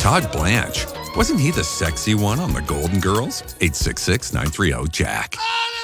Todd Blanche. Wasn't he the sexy one on the Golden Girls? 866-930-JACK.